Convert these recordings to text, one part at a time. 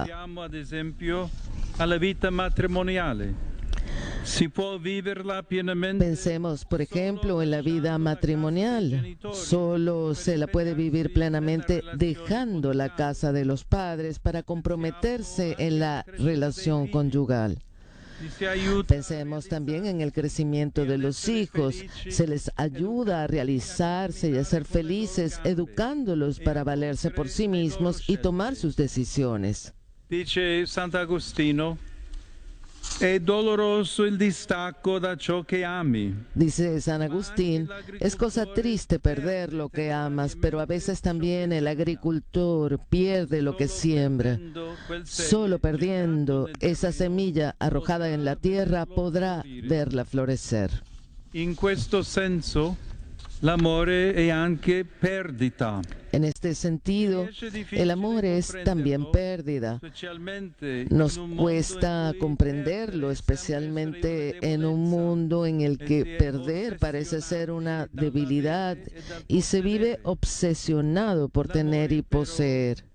Pensiamo ad esempio alla vita matrimoniale. Si può viverla pienamente. Pensemos, por ejemplo, en la vida matrimonial. Solo se la puede vivir plenamente dejando la casa de los padres para comprometerse en la relación conyugal. Pensemos también en el crecimiento de los hijos. Se les ayuda a realizarse y a ser felices, educándolos para valerse por sí mismos y tomar sus decisiones. Dice Sant'Agostino, è doloroso il distacco da ciò che ami. Dice San Agustín, es cosa triste perder lo que amas, pero a veces también el agricultor pierde lo que siembra. Solo perdiendo esa semilla arrojada en la tierra podrá verla florecer. In questo senso, l'amore è anche perdita. En este sentido, el amor es también pérdida. Nos cuesta comprenderlo, especialmente en un mundo en el que perder parece ser una debilidad y se vive obsesionado por tener y poseer.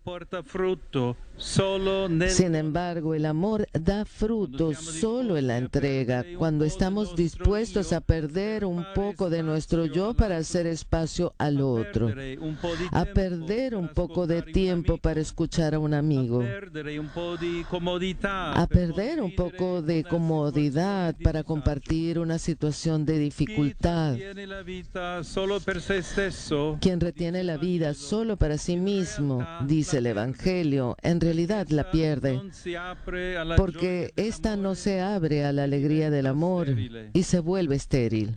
Sin embargo, el amor da fruto solo en la entrega, cuando estamos dispuestos a perder un poco de nuestro yo para hacer espacio al otro, a perder un poco de tiempo para escuchar a un amigo, a perder un poco de comodidad para compartir una situación de dificultad. Quien retiene la vida solo para sí mismo, dice el Evangelio, en realidad la pierde, porque ésta no se abre a la alegría del amor y se vuelve estéril.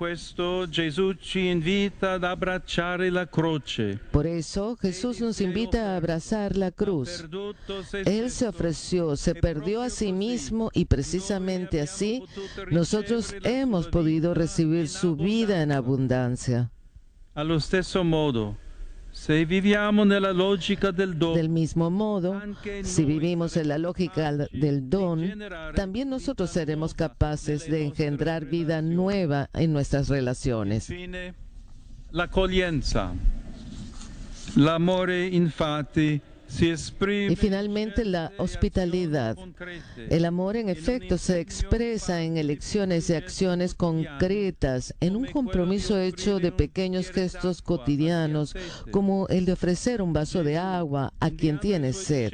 Por eso Jesús nos invita a abrazar la cruz. Él se ofreció, se perdió a sí mismo y precisamente así nosotros hemos podido recibir su vida en abundancia. Allo stesso modo, se viviamo nella logica del dono, del mismo modo, si vivimos en la lógica del don, también nosotros seremos capaces de engendrar vida nueva en nuestras relaciones. L'accoglienza. L'amore, infatti, si esprime. Y finalmente la hospitalidad. El amor en efecto se expresa en elecciones y acciones concretas, en un compromiso hecho de pequeños gestos cotidianos, como el de ofrecer un vaso de agua a quien tiene sed.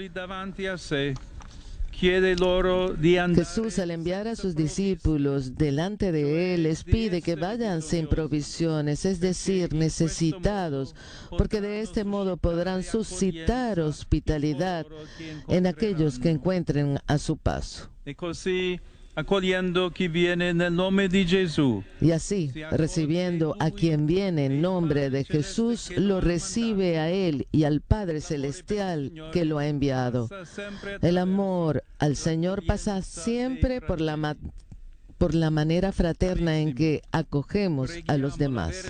Jesús, al enviar a sus discípulos delante de Él, les pide que vayan sin provisiones, es decir, necesitados, porque de este modo podrán suscitar hospitalidad en aquellos que encuentren a su paso. Accogliendo chi viene nel nome di Gesù. Y así, recibiendo a quien viene en nombre de Jesús, lo recibe a Él y al Padre Celestial que lo ha enviado. El amor al Señor pasa siempre por la manera fraterna en que acogemos a los demás.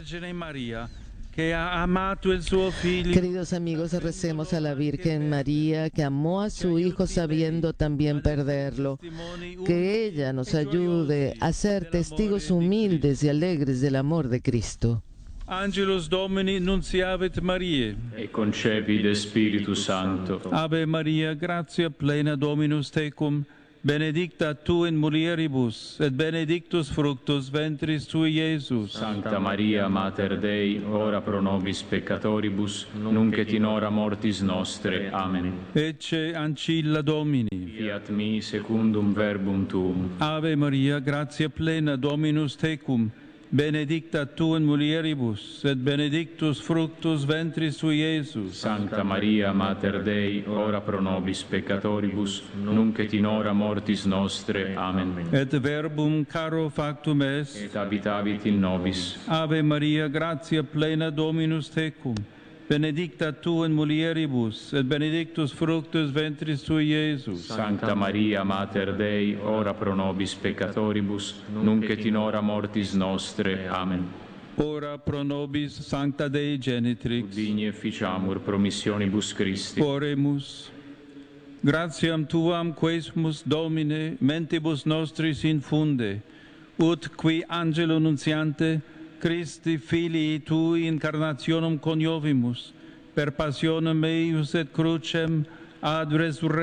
Queridos amigos, recemos a la Virgen María, que amó a su Hijo sabiendo también perderlo. Que ella nos ayude a ser testigos humildes y alegres del amor de Cristo. Angelus Domini nunciavit Mariae. E concepit Spiritus Sancto. Ave Maria, gratia plena Dominus tecum, benedicta tu in mulieribus, et benedictus fructus ventris tui, Iesus. Sancta Maria, Mater Dei, ora pro nobis peccatoribus, nunc et in hora mortis nostre. Amen. Ecce ancilla Domini. Fiat mi secundum verbum tuum. Ave Maria, gratia plena Dominus tecum, benedicta tu in mulieribus, et benedictus fructus ventris tui, Iesus. Sancta Maria, Mater Dei, ora pro nobis peccatoribus, nunc et in hora mortis nostre. Amen. Et verbum caro factum est, et habitavit in nobis. Ave Maria, gratia plena Dominus tecum, benedicta tu in mulieribus, et benedictus fructus ventris tui, Iesus. Sancta Maria, Mater Dei, ora pro nobis peccatoribus, nunc et in hora mortis nostre. Amen. Ora pro nobis, Sancta Dei Genitrix. Digni efficiamur promissionibus Christi. Oremus. Gratiam tuam quesumus, Domine, mentibus nostris infunde, ut qui angelo nuntiante Christi filii tui incarnationem coniovimus, per passionem eius et crucem ad resurrectionem